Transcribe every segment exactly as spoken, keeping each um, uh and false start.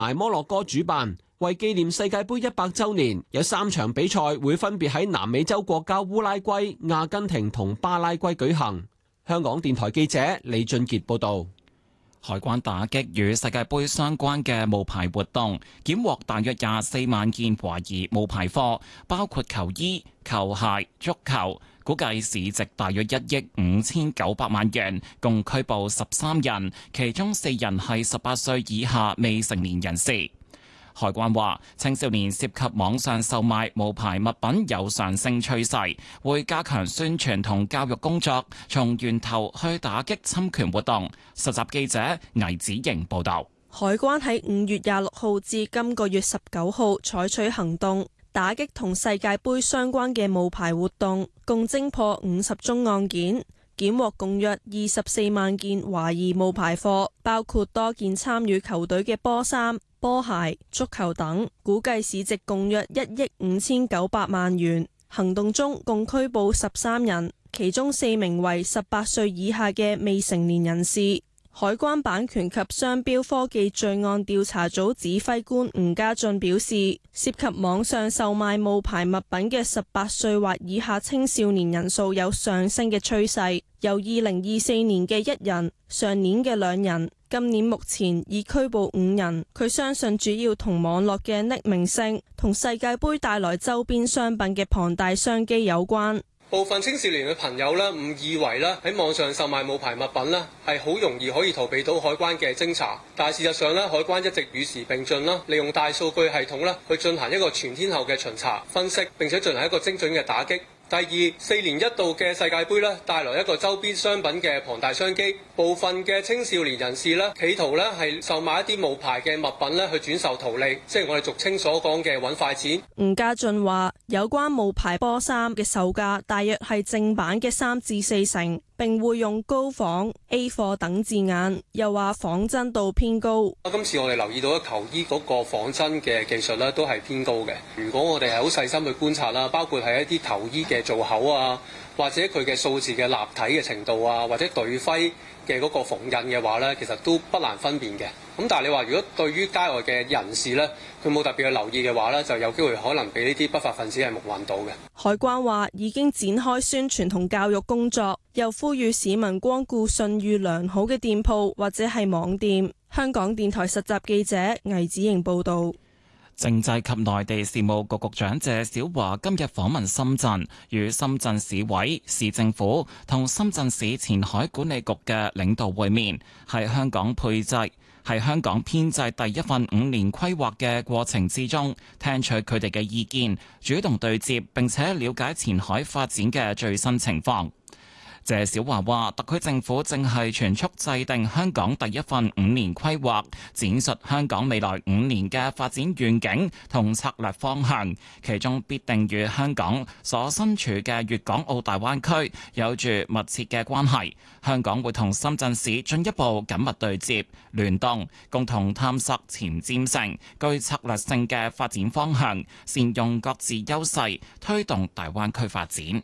挨摩洛哥主辦，為紀念世界盃一百週年，有三場比賽會分別喺南美洲國家烏拉圭、阿根廷同巴拉圭舉行。香港電台記者李俊傑報導。 海關打擊與世界盃相關嘅冒牌活動，檢獲大約廿四萬件懷疑冒牌貨，包括球衣、球鞋、足球，估計市值大約一億五千九百萬元，共拘捕十三人，其中四人係十八歲以下未成年人士。海關話，青少年涉及網上售賣冒牌物品有上升趨勢，會加強宣傳同教育工作，從源頭去打擊侵權活動。實習記者倪子瑩報道。 海關喺五月廿六號至今個月十九號採取行動，打擊同世界盃相關嘅冒牌活動，共偵破五十宗案件，檢獲共約二十四萬件懷疑冒牌貨，包括多件參與球隊嘅波衫、波鞋、足球等，估計市值共約一億五千九百萬元。行動中共拘捕十三人，其中四名為十八歲以下嘅未成年人士。海關版權及商標科技罪案調查組指揮官吳家俊表示，涉及網上售賣冒牌物品嘅十八歲或以下青少年人數有上升嘅趨勢，由二零二四年嘅一人，上年嘅兩人，今年目前已拘捕五人。佢相信主要同網絡嘅匿名性同世界盃帶來周邊商品嘅龐大商機有關。 部分青少年嘅朋友咧，誤以為咧喺網上售賣冒牌物品咧係好容易可以逃避到海關嘅偵查，但係事實上咧，海關一直與時並進啦，利用大數據系統咧去進行一個全天候嘅巡查、分析，並且進行一個精準嘅打擊。第二，四年一度嘅世界盃咧，帶來一個周邊商品嘅龐大商機。部分嘅青少年人士咧，企圖咧係售賣一啲冒牌嘅物品咧，去轉售圖利，即係我哋俗稱所講嘅揾快錢。 吳家俊話：有關冒牌波衫嘅售價大約係正版嘅三至四成，並會用高仿、A 貨等字眼，又話仿真度偏高。 今次我哋留意到球衣嗰個仿真嘅技術咧，都係偏高嘅。如果我哋係好細心去觀察啦，包括係一啲球衣嘅造口啊，或者佢嘅數字嘅立體嘅程度啊，或者隊徽嘅嗰個縫印嘅話呢，其實都不難分辨嘅。咁但係你話如果對於街外嘅人士呢，佢冇特別去留意嘅話呢，就有機會可能俾呢啲不法分子係目混到嘅。 海關話已經展開宣傳同教育工作，又呼籲市民光顧信譽良好嘅店鋪或者係網店。香港電台實習記者倪子瑩報導。 政制及內地事務局局長謝小華今日訪問深圳，與深圳市委、市政府同深圳市前海管理局嘅領導會面，喺香港配制係香港編制第一份五年規劃嘅過程之中，聽取佢哋嘅意見，主動對接並且了解前海發展嘅最新情況。謝小華話，特區政府正係全速制定香港第一份五年規劃，展述香港未來五年嘅發展願景同策略方向，其中必定與香港所身處嘅粵港澳大灣區有住密切嘅關係。香港會同深圳市進一步緊密對接、聯動，共同探索前瞻性、具策略性嘅發展方向，善用各自優勢，推動大灣區發展。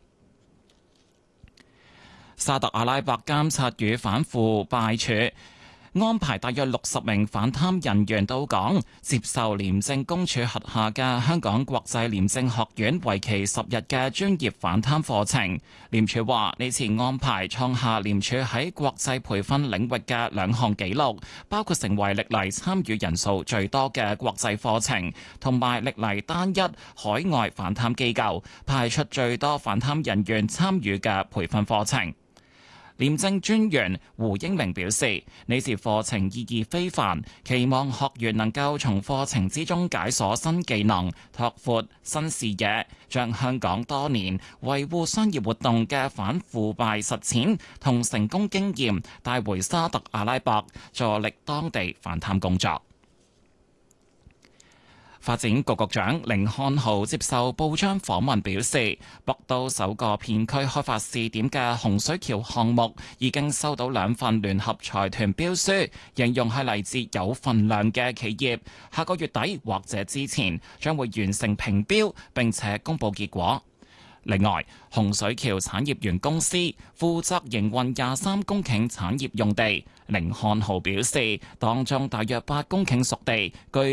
沙特阿拉伯監察與反腐敗處安排大約六十名反貪人員到港，接受廉政公署轄下嘅香港國際廉政學院為期十日嘅專業反貪課程。廉署話呢次安排創下廉署喺國際培訓領域嘅兩項紀錄，包括成為歷嚟參與人數最多嘅國際課程，同埋歷嚟單一海外反貪機構派出最多反貪人員參與嘅培訓課程。廉政專員胡英明表示，呢次課程意義非凡，期望學員能夠從課程之中解鎖新技能，拓闊新視野，將香港多年維護商業活動嘅反腐敗實踐同成功經驗帶回沙特阿拉伯，助力當地反貪工作。發展局局長甯漢豪接受報章訪問表示，北都首個片區開發試點嘅洪水橋項目已經收到兩份聯合財團標書，形容係嚟自有份量嘅企業，下個月底或者之前將會完成評標並且公佈結果。另外，洪水橋產業園公司負責營運廿三公頃產業用地，甯漢豪表示，當中大約八公頃熟地，據